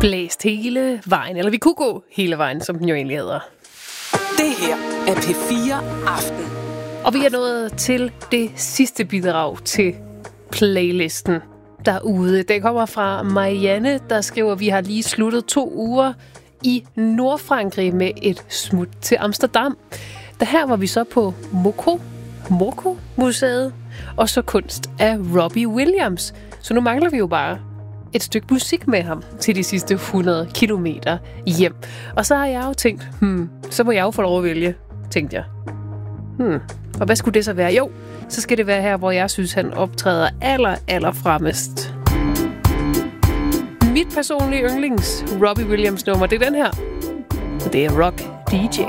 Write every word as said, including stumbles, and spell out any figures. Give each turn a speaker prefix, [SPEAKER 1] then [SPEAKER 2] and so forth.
[SPEAKER 1] blæst hele vejen, eller vi kunne gå hele vejen, som den jo egentlig hedder.
[SPEAKER 2] Det her er P fire Aften.
[SPEAKER 1] Og vi er nået til det sidste bidrag til playlisten derude. Det kommer fra Marianne, der skriver, at vi har lige sluttet to uger i Nordfrankrig med et smut til Amsterdam. Der her var vi så på Moko, Moko Museet, og så kunst af Robbie Williams. Så nu mangler vi jo bare et stykke musik med ham til de sidste hundrede kilometer hjem. Og så har jeg jo tænkt, hmm, så må jeg jo få lov at vælge, tænkte jeg. Hmm, og hvad skulle det så være? Jo, så skal det være her, hvor jeg synes, han optræder aller, aller fremmest. Mit personlige yndlings Robbie Williams nummer, det er den her. Og det er Rock D J.